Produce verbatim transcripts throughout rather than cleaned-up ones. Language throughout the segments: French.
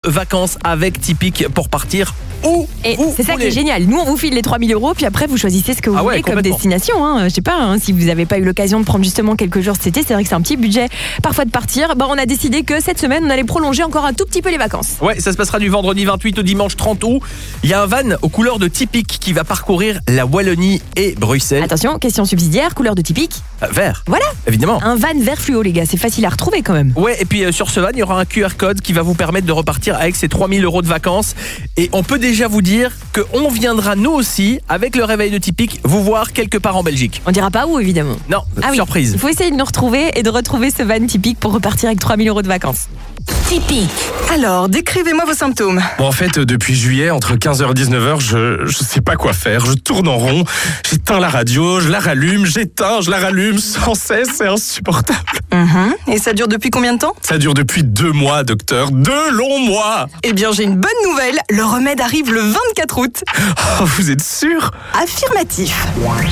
Vacances avec Tipeee pour partir où Et vous c'est ça voulez. qui est génial. Nous, on vous file les trois mille euros, puis après, vous choisissez ce que vous Ah ouais, voulez comme complètement. destination. Hein. Je sais pas, hein, si vous n'avez pas eu l'occasion de prendre justement quelques jours cet été, c'est vrai que c'est un petit budget parfois de partir. Bah, on a décidé que cette semaine, on allait prolonger encore un tout petit peu les vacances. Ouais, ça se passera du vendredi vingt-huit au dimanche trente août. Il y a un van aux couleurs de Tipeee qui va parcourir la Wallonie et Bruxelles. Attention, question subsidiaire, couleur de Tipeee. Euh, vert. Voilà. Évidemment. Un van vert fluo, les gars, c'est facile à retrouver quand même. Ouais, et puis euh, sur ce van, il y aura un Q R code qui va vous permettre de repartir avec ces trois mille euros de vacances. Et on peut déjà vous dire qu'on viendra nous aussi, avec le réveil de Tipeee, vous voir quelque part en Belgique. On dira pas où, évidemment. Non, Ah oui, surprise. il faut essayer de nous retrouver et de retrouver ce van Tipeee pour repartir avec trois mille euros de vacances. Tipeee. Alors, décrivez-moi vos symptômes. Bon, en fait, depuis juillet, entre quinze heures et dix-neuf heures, je, je sais pas quoi faire. Je tourne en rond, j'éteins la radio, je la rallume, j'éteins, je la rallume sans cesse, c'est insupportable. Mhm. Et ça dure depuis combien de temps? Ça dure depuis deux mois, docteur. Deux longs mois. Eh bien, j'ai une bonne nouvelle. Le remède arrive le vingt-quatre août. Oh, vous êtes sûr? Affirmatif.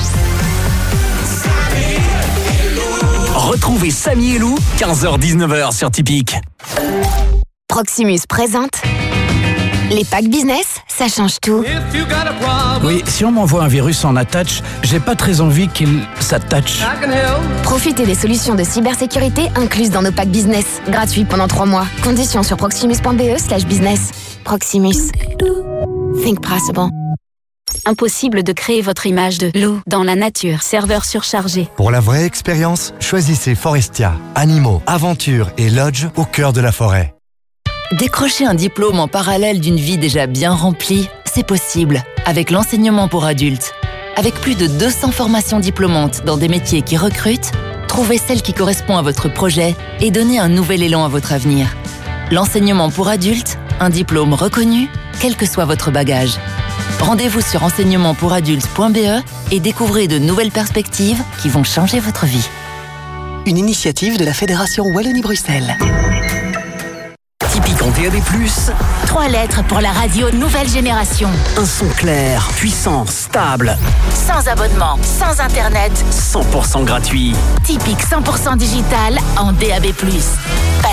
Retrouvez Samy et Lou, quinze heures dix-neuf heures sur Tipeee. Proximus présente les packs business, ça change tout. Oui, si on m'envoie un virus en attach, j'ai pas très envie qu'il s'attache. Profitez des solutions de cybersécurité incluses dans nos packs business, gratuits pendant trois mois. Conditions sur proximus.be slash business. Proximus. Think possible. Impossible de créer votre image de loup dans la nature. Serveur surchargé. Pour la vraie expérience, choisissez Forestia. Animaux, aventures et lodge au cœur de la forêt. Décrocher un diplôme en parallèle d'une vie déjà bien remplie, c'est possible avec l'enseignement pour adultes. Avec plus de deux cents formations diplômantes dans des métiers qui recrutent, trouvez celle qui correspond à votre projet et donnez un nouvel élan à votre avenir. L'enseignement pour adultes, un diplôme reconnu, quel que soit votre bagage. Rendez-vous sur enseignement pour adultes point b e et découvrez de nouvelles perspectives qui vont changer votre vie. Une initiative de la Fédération Wallonie-Bruxelles. Tipeee en D A B plus, Trois lettres pour la radio nouvelle génération. un son clair, puissant, stable, Sans abonnement, sans internet. cent pour cent gratuit. Tipeee cent pour cent digital en D A B plus.